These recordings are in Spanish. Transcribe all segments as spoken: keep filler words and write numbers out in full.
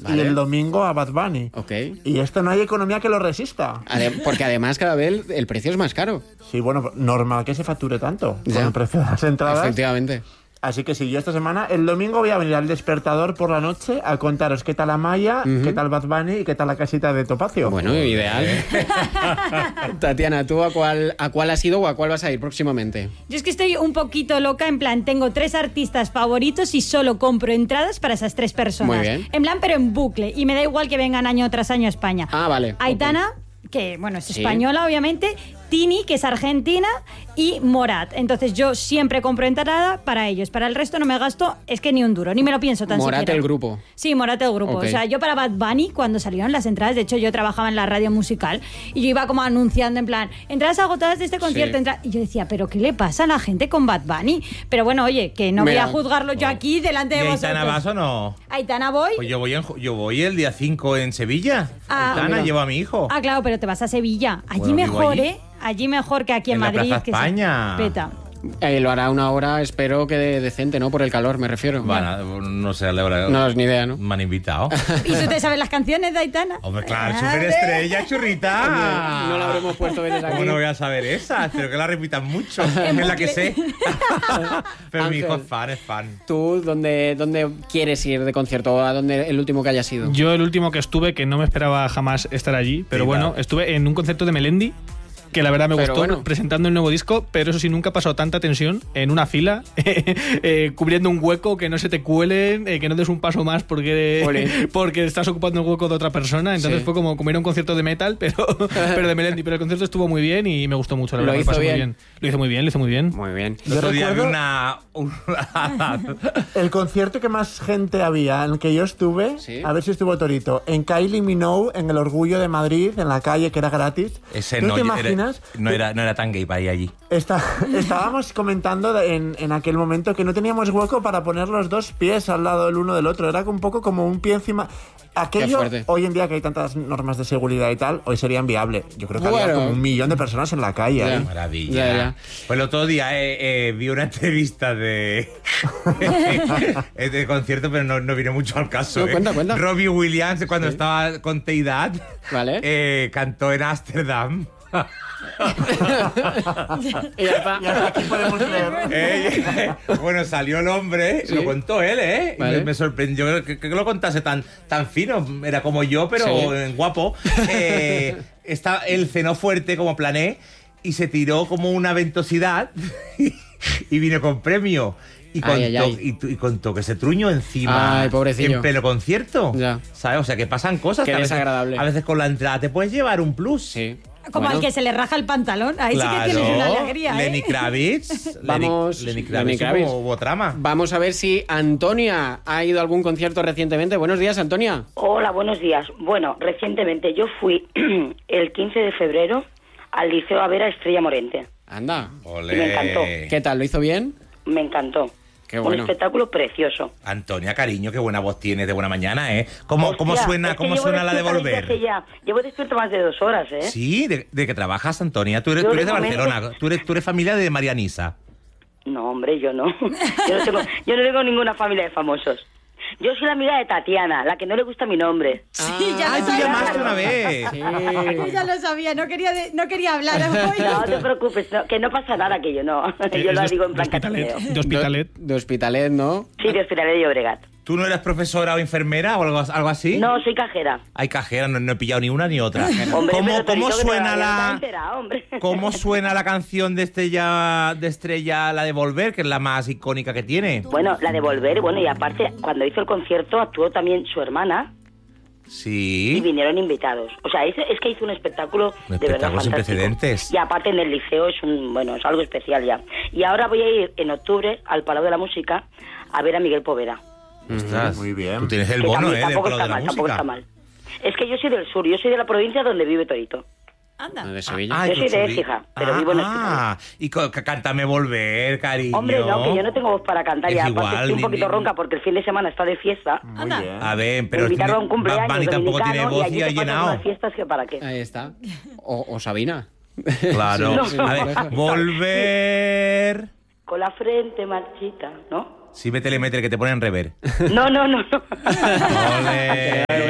vale. y el domingo a Bad Bunny. Okay. Y esto no hay economía que lo resista. Adem- porque además cada vez el precio es más caro. Sí, bueno, normal que se facture tanto Ya. con el precio de las entradas. Efectivamente. Así que sí, yo esta semana, el domingo voy a venir al Despertador por la noche a contaros qué tal Amaya, uh-huh. qué tal Bad Bunny y qué tal la casita de Topacio. Bueno, ideal. Tatiana, ¿tú a cuál, a cuál has ido o a cuál vas a ir próximamente? Yo es que estoy un poquito loca, en plan, tengo tres artistas favoritos y solo compro entradas para esas tres personas. Muy bien. En plan, pero en bucle. Y me da igual que vengan año tras año a España. Ah, vale. Aitana, okay. que bueno, es sí. española, obviamente. Tini, que es argentina, y Morat. Entonces yo siempre compro entrada para ellos. Para el resto no me gasto, es que ni un duro, ni me lo pienso tan Morat siquiera. el grupo. Sí, Morat el grupo. Okay. O sea, yo para Bad Bunny, cuando salieron las entradas, de hecho yo trabajaba en la radio musical y yo iba como anunciando en plan, entradas agotadas de este concierto. Sí. Entra... Y yo decía, ¿pero qué le pasa a la gente con Bad Bunny? Pero bueno, oye, que no Mira. voy a juzgarlo yo aquí delante de ¿Y vosotros. Aitana vas o no? Aitana voy. Pues yo voy, en, yo voy el día cinco en Sevilla. Ah, Aitana, mira. llevo a mi hijo. Ah, claro, pero te vas a Sevilla. Allí Bueno, vivo mejor, allí. ¿eh? Allí mejor que aquí en, En la Madrid. Plaza que se España. peta. Eh, lo hará una hora, espero que de- decente, ¿no? Por el calor, me refiero. Van a- no sé, la hora. No es ni idea, ¿no? Me han invitado. ¿Y tú te sabes las canciones de Aitana? Hombre, claro, Ah, superestrella, churrita. No la habremos puesto veces aquí. ¿Cómo no voy a saber esa? Espero que la repitan mucho. Es la que sé. Pero mi Ángel. hijo es fan, es fan. ¿Tú dónde, dónde quieres ir de concierto? ¿A dónde el último que hayas ido? Yo el último que estuve, que no me esperaba jamás estar allí, pero Sí, bueno, claro. estuve en un concierto de Melendi, que la verdad me Pero gustó, bueno. presentando el nuevo disco, pero eso sí, nunca ha pasado tanta tensión en una fila, eh, cubriendo un hueco, que no se te cuelen, eh, que no des un paso más porque, Ole. porque estás ocupando el hueco de otra persona. Entonces Sí. fue como, como ir a un concierto de metal, pero, pero de Melendi. Pero el concierto estuvo muy bien y me gustó mucho, la ¿Lo verdad. me hizo pasé muy bien? Lo hizo muy bien, lo hizo muy bien. Muy bien. El otro día vi recuerdo- una, una- El concierto que más gente había, en el que yo estuve, Sí. a ver si estuvo Torito, en Kylie Minogue, en el Orgullo de Madrid, en la calle, que era gratis. Ese ¿Tú no, te era- imaginas? no, era, no era tan gay para ir allí. Está- estábamos comentando de- en, en aquel momento que no teníamos hueco para poner los dos pies al lado el uno del otro. Era un poco como un pie encima. Aquello, fuerte. hoy en día que hay tantas normas de seguridad y tal, hoy sería inviable. Yo creo que Bueno. había como un millón de personas en la calle. Ya. ¿eh? Maravilla. Ya, ya. Pues el otro día eh, eh, vi una entrevista de, de concierto, pero no, no viene mucho al caso. No, eh. cuenta, cuenta. Robbie Williams, cuando estaba con Teidad, Vale. eh, cantó en Ámsterdam. Y ya está. Y hasta aquí podemos leer. Eh, bueno, salió el hombre, Sí. lo contó él, ¿eh? Y Vale. Me, me sorprendió que, que lo contase tan, tan fino. Era como yo, pero Sí. eh, guapo. Eh, está, él cenó fuerte como plané y se tiró como una ventosidad y vino con premio. Y contó, Ay, ay, ay. Y, tu- y contó que se truñó encima Ay, pobrecillo. en pleno concierto. Ya. ¿Sabes? O sea, que pasan cosas. Qué que a veces- desagradable. A veces con la entrada te puedes llevar un plus. Sí. Como Bueno. al que se le raja el pantalón. Ahí Claro. sí que tienes una alegría, ¿eh? Lenny Kravitz. Vamos- Lenny, Lenny Lenny Kravitz. Kravitz. Hubo, hubo trama. Vamos a ver si Antonia ha ido a algún concierto recientemente. Buenos días, Antonia. Hola, buenos días. Bueno, recientemente yo fui el quince de febrero al Liceo a ver a Estrella Morente. Anda. Olé. Me encantó. ¿Qué tal? ¿Lo hizo bien? Me encantó. Qué bueno. Un espectáculo precioso. Antonia, cariño, qué buena voz tienes de buena mañana, ¿eh? ¿Cómo, Hostia, cómo suena, es que cómo llevo suena la de despierta desde volver? hace ya- llevo despierto más de dos horas, ¿eh? Sí, de, de que trabajas, Antonia. Tú eres, Yo tú eres de de momento- Barcelona. Tú eres, tú eres familia de Marianisa. No, hombre, yo no. Yo no tengo, yo no tengo ninguna familia de famosos. Yo soy la amiga de Tatiana, la que no le gusta mi nombre. Sí, ya Ay, lo tú sabía. llamaste una vez. Sí. Yo ya lo sabía, no quería, de- no quería hablar hoy. No te preocupes, no, que no pasa nada, que yo no. Yo Es lo de- digo en de plan Hospitalet. cachondeo. De Hospitalet. De, de Hospitalet, ¿no? Sí, de Hospitalet de Llobregat. ¿Tú no eres profesora o enfermera o algo, algo así? No, soy cajera. Hay cajera, no, no he pillado ni una ni otra. Hombre, ¿Cómo, pero te cómo digo que suena todavía no la estás enterado, hombre. cómo suena la canción de Estrella, de Estrella, la de Volver, que es la más icónica que tiene? Bueno, la de Volver, bueno, y aparte, cuando hizo el concierto actuó también su hermana y Sí. vinieron invitados. O sea, es, es que hizo un espectáculo Un de verdad espectáculo sin fantástico. precedentes. Y aparte en el liceo es un, bueno, es algo especial ya. Y ahora voy a ir en octubre al Palau de la Música a ver a Miguel Poveda. Ostras, Muy bien. Tú tienes el Que bono, también ¿eh? Del tampoco Palau está de la mal, tampoco está Música. mal. Es que yo soy del sur, yo soy de la provincia donde vive Torito. Anda. De Sevilla. Ah, Yo tú soy de subí- Écija, pero ah, vivo en Ah, y co- c- cántame Volver, cariño. Hombre, no, que yo no tengo voz para cantar. Es Y aparte igual, estoy un ni- poquito ni- ronca porque el fin de semana está de fiesta. Muy Anda. bien. A ver, Me pero invitaron a un Bad cumpleaños Bunny tampoco tiene dominicano voz y y allí ha te pasan llenado. unas fiestas que para qué. Ahí está. O, o Sabina. Claro. No. A ver, Volver. Con la frente marchita, ¿no? Sí, métele, métele, que te ponen rever. No, no, no, no. Ole.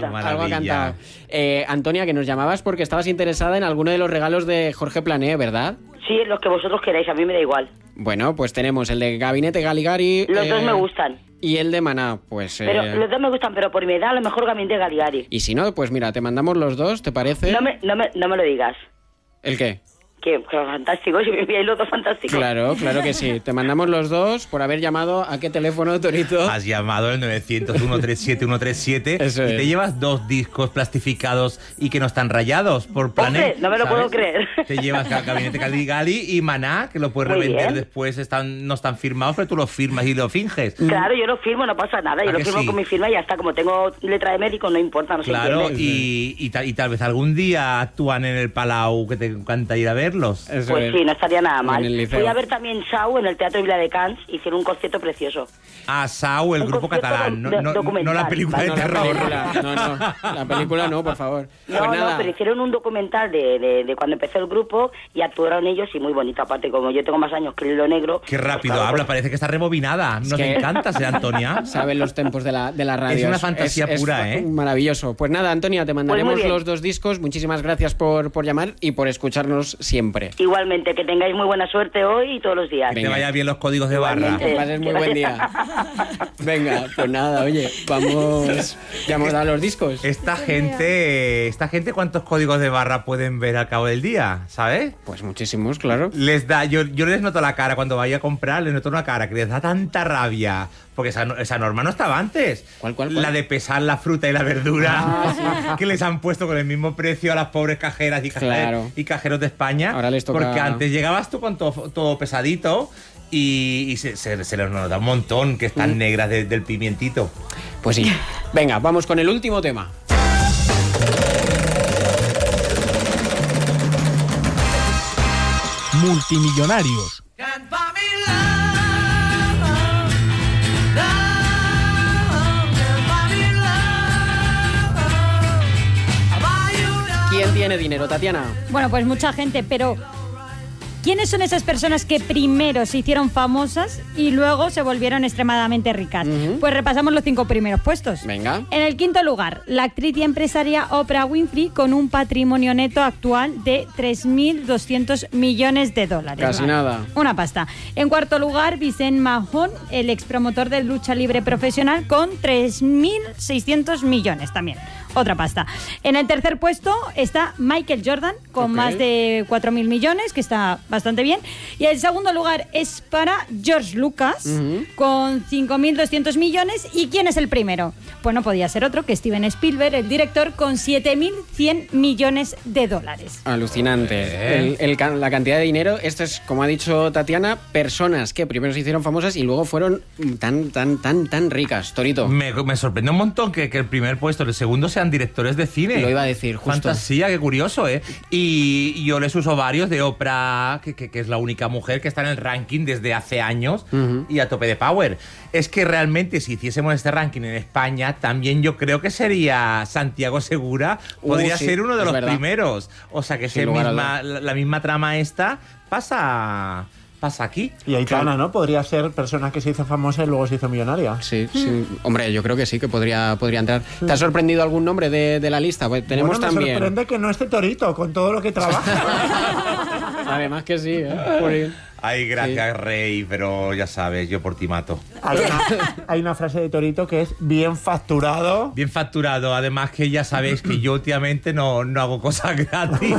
pasa. Maravilla. Algo ha cantado. Eh, Antonia, que nos llamabas porque estabas interesada en alguno de los regalos de Jorge Plané, ¿verdad? Sí, los que vosotros queráis, a mí me da igual. Bueno, pues tenemos el de Gabinete Galigari. Los eh, dos me gustan. Y el de Maná, pues... Pero eh, los dos me gustan, pero por mi edad a lo mejor Gabinete Galigari. Y si no, pues mira, te mandamos los dos, ¿te parece? No me, no me, no me lo digas. ¿El qué? Que, que fantástico, si me enviáis los dos fantásticos. Claro, claro que sí. Te mandamos los dos por haber llamado a qué teléfono, Torito. Has llamado el nueve cero cero, uno tres siete, uno tres siete Eso y es. te llevas dos discos plastificados y que no están rayados por Plané. Hombre, no me lo ¿sabes? puedo creer. Te llevas Ga- Gabinete Caligari y Maná, que lo puedes Muy revender bien. después, están, no están firmados, pero tú los firmas y lo finges. Claro, yo lo firmo, no pasa nada. Yo ¿A lo que firmo sí? con mi firma y ya está. Como tengo letra de médico, no importa, no se Claro, entiende. y, y, ta- y tal vez algún día actúan en el Palau, que te encanta ir a verlos. Eso Pues es. sí, no estaría nada En mal. el liceo. Fui a ver también Sau en el Teatro Vila de Cans, hicieron un concierto precioso. A Sau, el Un grupo concierto catalán, no, do- no- documental, no la película ¿vale? de No, la terror. película, no, no, la película no, por favor. No, Pues nada, no, pero hicieron un documental de, de, de cuando empezó el grupo y actuaron ellos y muy bonito. Aparte, como yo tengo más años que el hilo negro... Qué pues rápido claro, habla, pues, parece que está rebobinada. Nos que- encanta ser Antonia. saben los tempos de la, de la radio. Es una fantasía pura, ¿eh? Maravilloso. Pues nada, Antonia, te mandaremos bien. los dos discos. Muchísimas gracias por, por llamar y por escucharnos siempre. Igualmente, que tengáis muy buena suerte hoy y todos los días. Que te vaya bien los códigos de barra. Igualmente. Que pases muy buen día. Venga, pues nada, oye, vamos, ya hemos dado los discos. Esta gente, esta gente, ¿cuántos códigos de barra pueden ver al cabo del día? ¿Sabes? Pues muchísimos, claro. Les da, yo, yo les noto la cara cuando vaya a comprar, les noto una cara que les da tanta rabia. Porque esa, no- esa norma no estaba antes. ¿Cuál, cuál, cuál? La de pesar la fruta y la verdura. Que les han puesto con el mismo precio a las pobres cajeras y, caje- Claro. y cajeros de España. Ahora les toca- Porque antes llegabas tú con todo, todo pesadito y, y se, se, se les nota un montón que están negras de- del pimientito. Pues sí. Venga, vamos con el último tema. Multimillonarios. ¿Quién tiene dinero, Tatiana? Bueno, pues mucha gente, pero ¿quiénes son esas personas que primero se hicieron famosas y luego se volvieron extremadamente ricas? Ujú. Pues repasamos los cinco primeros puestos. Venga. En el quinto lugar, la actriz y empresaria Oprah Winfrey con un patrimonio neto actual de tres mil doscientos millones de dólares. Casi Vale. nada. Una pasta. En cuarto lugar, Vicente Mahon, el expromotor de lucha libre profesional con tres mil seiscientos millones también. Otra pasta. En el tercer puesto está Michael Jordan con Ok. más de cuatro mil millones, que está bastante bien. Y el segundo lugar es para George Lucas Ujú. con cinco mil doscientos millones. ¿Y quién es el primero? Pues no podía ser otro que Steven Spielberg, el director, con siete mil cien millones de dólares. Alucinante. Eh. El- el ca- la cantidad de dinero, esto es, como ha dicho Tatiana, personas que primero se hicieron famosas y luego fueron tan, tan, tan, tan ricas. Torito. Me, me sorprende un montón que, que el primer puesto y el segundo sean directores de cine. Lo iba a decir, justo. Fantasía, qué curioso, ¿eh? Y, y yo les uso varios de Oprah, que, que- que es la única mujer que está en el ranking desde hace años Ujú. y a tope de power. Es que realmente si hiciésemos este ranking en España, también yo creo que sería Santiago Segura, Uh, podría sí, ser uno de es los verdad. primeros. O sea que Sin ese lugar a misma, la, la misma trama esta pasa, pasa aquí. Y Aitana, ¿no? Podría ser persona que se hizo famosa y luego se hizo millonaria. Sí, sí. Hombre, yo creo que sí, que podría, podría entrar. ¿Te ha sorprendido algún nombre de, de la lista? Pues tenemos Bueno, me también. sorprende que no esté Torito con todo lo que trabaja. Además que sí, ¿eh? Por- Ay, gracias, Rey, pero ya sabes, yo por ti mato. hay, una, hay una frase de Torito que es bien facturado. Bien facturado, además que ya sabéis que yo últimamente no, no hago cosas gratis.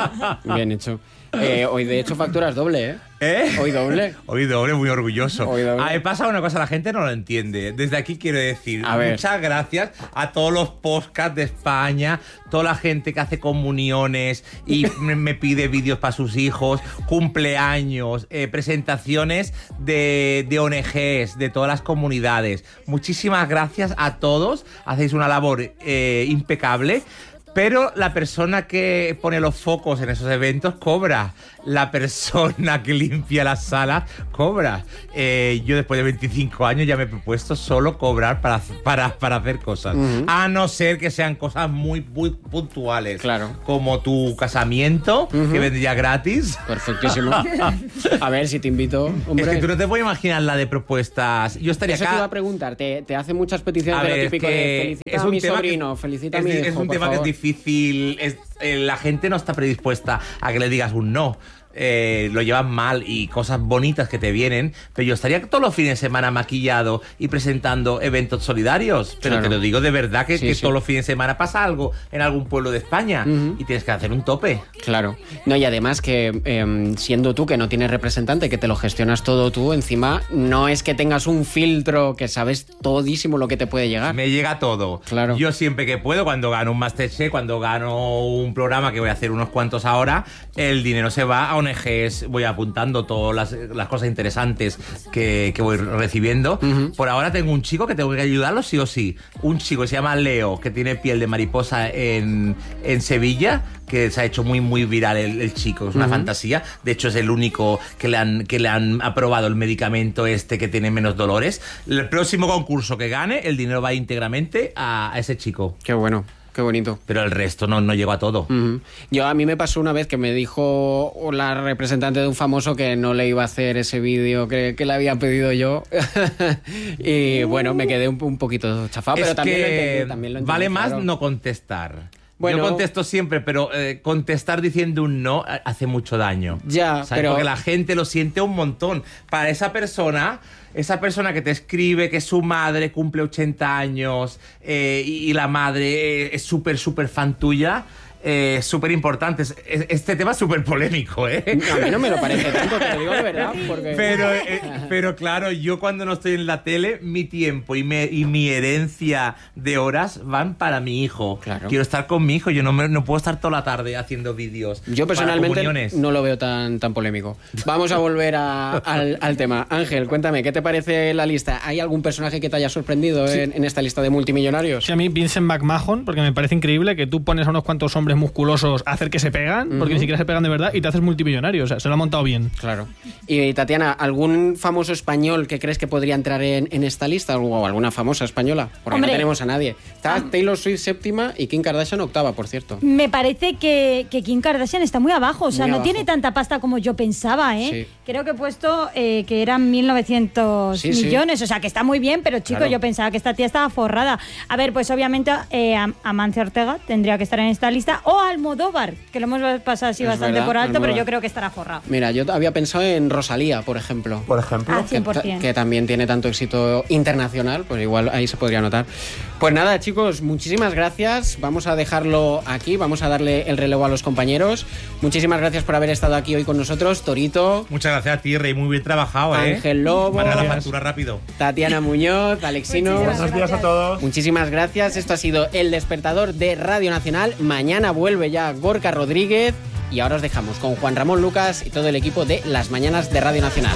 Bien hecho. Eh, hoy, de hecho, facturas doble, ¿eh? ¿Eh? Hoy doble. Hoy doble, muy orgulloso. Hoy doble. Ah, me pasa una cosa, la gente no lo entiende. Desde aquí quiero decir A ver. muchas gracias a todos los podcasts de España, toda la gente que hace comuniones y me, me pide vídeos para sus hijos, cumpleaños, eh, presentaciones de, de O N Ges, de todas las comunidades. Muchísimas gracias a todos, hacéis una labor eh, impecable. Pero la persona que pone los focos en esos eventos cobra. La persona que limpia las salas cobra. Eh, yo después de veinticinco años ya me he propuesto solo cobrar para, para, para hacer cosas. Uh-huh. A no ser que sean cosas muy, muy puntuales. Claro. Como tu casamiento, uh-huh. que vendría gratis. Perfectísimo. A ver si te invito. Hombre. Es que tú no te puedes imaginar la de propuestas. Yo estaría Eso acá. te iba a preguntar. Te, te hace muchas peticiones a de ver, lo típico de felicita a mi sobrino, que, felicita es, a mi hijo. Es un por tema favor. que es difícil. Es, eh, la gente no está predispuesta a que le digas un no. Eh, lo llevan mal y cosas bonitas que te vienen, pero yo estaría todos los fines de semana maquillado y presentando eventos solidarios, pero claro. te lo digo de verdad que, sí, que sí. todos los fines de semana pasa algo en algún pueblo de España uh-huh. y tienes que hacer un tope. Claro, no, y además que eh, siendo tú que no tienes representante, que te lo gestionas todo tú, encima no es que tengas un filtro que sabes todísimo lo que te puede llegar. Me llega todo. Claro. Yo siempre que puedo, cuando gano un Masterchef, cuando gano un programa que voy a hacer unos cuantos ahora, el dinero se va a O N Ges, voy apuntando todas las, las cosas interesantes que, que voy recibiendo. Uh-huh. Por ahora tengo un chico que tengo que ayudarlo sí o sí. Un chico que se llama Leo, que tiene piel de mariposa en, en Sevilla, que se ha hecho muy muy viral el, el chico, es una uh-huh. fantasía. De hecho es el único que le han que le han aprobado el medicamento este que tiene menos dolores. El próximo concurso que gane, el dinero va íntegramente a, a ese chico. Qué bueno. Qué bonito. Pero el resto no, no llegó a todo. Uh-huh. Yo, a mí me pasó una vez que me dijo la representante de un famoso que no le iba a hacer ese vídeo que, que le había pedido yo. Y bueno, me quedé un, un poquito chafado, pero también lo entendí, también lo entendí. Vale claro. más no contestar. Bueno, yo contesto siempre, pero eh, contestar diciendo un no hace mucho daño. Ya, ¿sabes? pero... Porque la gente lo siente un montón. Para esa persona, esa persona que te escribe que su madre cumple ochenta años eh, y, y la madre eh, es súper, súper fan tuya... Eh, súper importante. Este tema es súper polémico, ¿eh? A mí no me lo parece tanto, te lo digo de verdad. Porque... Pero, eh, pero claro, yo cuando no estoy en la tele, mi tiempo y, me, y mi herencia de horas van para mi hijo. Claro. Quiero estar con mi hijo, yo no, me, no puedo estar toda la tarde haciendo vídeos. Yo personalmente no lo veo tan, tan polémico. Vamos a volver a, al, al tema. Ángel, cuéntame, ¿qué te parece la lista? ¿Hay algún personaje que te haya sorprendido sí. en, en esta lista de multimillonarios? Sí, a mí Vincent McMahon, porque me parece increíble que tú pones a unos cuantos hombres musculosos a hacer que se pegan, uh-huh. porque ni siquiera se pegan de verdad y te haces multimillonario, o sea, se lo ha montado bien. Claro. Y Tatiana, ¿algún famoso español que crees que podría entrar en, en esta lista? ¿O alguna famosa española? Porque Hombre. no tenemos a nadie. Está ah. Taylor Swift séptima y Kim Kardashian octava, por cierto. Me parece que, que Kim Kardashian está muy abajo, o sea, muy no abajo. tiene tanta pasta como yo pensaba, ¿eh? Sí. Creo que he puesto eh, que eran mil novecientos sí, millones, sí. o sea, que está muy bien, pero chico, claro. yo pensaba que esta tía estaba forrada. A ver, pues obviamente eh, Amancio Ortega tendría que estar en esta lista, o Almodóvar, que lo hemos pasado así es bastante verdad, por alto, pero yo creo que estará forrado. Mira, yo había pensado en Rosalía, por ejemplo. Por ejemplo. Ah, cien por ciento. Que, que también tiene tanto éxito internacional, pues igual ahí se podría notar. Pues nada, chicos, muchísimas gracias. Vamos a dejarlo aquí, vamos a darle el relevo a los compañeros. Muchísimas gracias por haber estado aquí hoy con nosotros, Torito. Muchas gracias a ti, Rey, muy bien trabajado, ¿eh? Ángel Lobo. Para la factura rápido. Tatiana Muñoz, Alexino. Buenos días a todos. Muchísimas gracias. Esto ha sido El Despertador de Radio Nacional. Mañana vuelve ya Gorka Rodríguez. Y ahora os dejamos con Juan Ramón Lucas y todo el equipo de Las Mañanas de Radio Nacional.